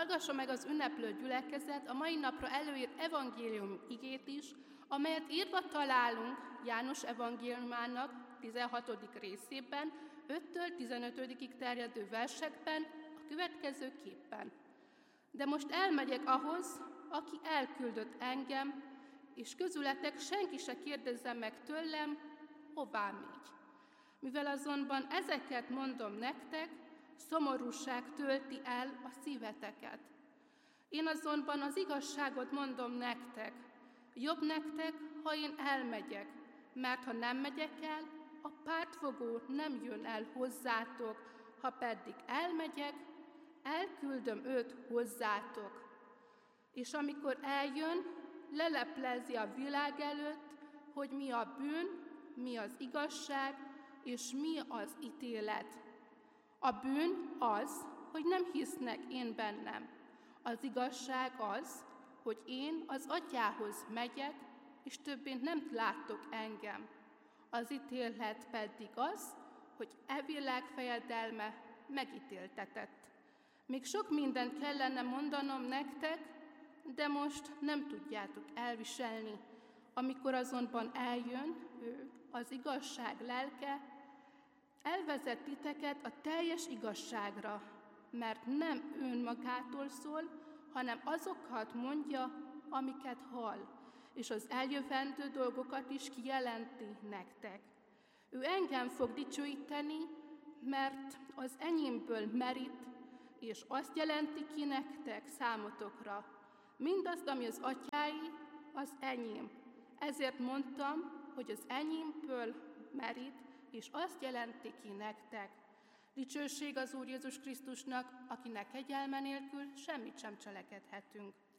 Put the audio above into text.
hallgassa meg az ünneplő gyülekezet a mai napra előírt evangélium igét is, amelyet írva találunk János evangéliumának 16. részében, 5-től 15-ig terjedő versekben, a következőképpen. De most elmegyek ahhoz, aki elküldött engem, és közületek senki se kérdezze meg tőlem, hová megy. Mivel azonban ezeket mondom nektek, szomorúság tölti el a szíveteket. Én azonban az igazságot mondom nektek, jobb nektek, ha én elmegyek, mert ha nem megyek el, a pártfogó nem jön el hozzátok, ha pedig elmegyek, elküldöm őt hozzátok. És amikor eljön, leleplezi a világ előtt, hogy mi a bűn, mi az igazság, és mi az ítélet. A bűn az, hogy nem hisznek én bennem. Az igazság az, hogy én az Atyához megyek, és többé nem láttok engem. Az ítélet pedig az, hogy e világ fejedelme megítéltetett. Még sok mindent kellene mondanom nektek, de most nem tudjátok elviselni. Amikor azonban eljön ő, az igazság lelke, elvezet titeket a teljes igazságra, mert nem önmagától szól, hanem azokat mondja, amiket hall, és az eljövendő dolgokat is kijelenti nektek. Ő engem fog dicsőíteni, mert az enyémből merít, és azt jelenti ki nektek számotokra. Mindazt, ami az atyái, az enyém. Ezért mondtam, hogy az enyémből merít, és azt jelenti ki nektek. Dicsőség az Úr Jézus Krisztusnak, akinek kegyelme nélkül semmit sem cselekedhetünk.